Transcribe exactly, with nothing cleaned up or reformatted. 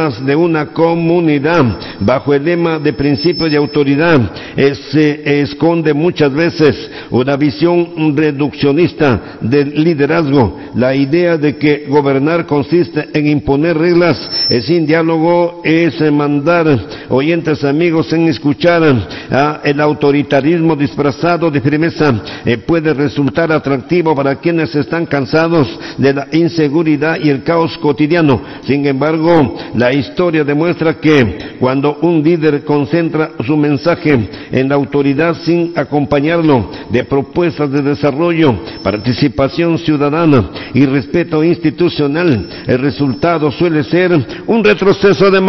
de una comunidad. Bajo el lema de principio de autoridad eh, se esconde muchas veces una visión reduccionista del liderazgo. La idea de que gobernar consiste en imponer reglas eh, sin diálogo, es eh, mandar oyentes amigos en escuchar. Ah, el autoritarismo disfrazado de firmeza eh, puede resultar atractivo para quienes están cansados de la inseguridad y el caos cotidiano. Sin embargo, la historia demuestra que cuando un líder concentra su mensaje en la autoridad sin acompañarlo de propuestas de desarrollo, participación ciudadana y respeto institucional, el resultado suele ser un retroceso democrático.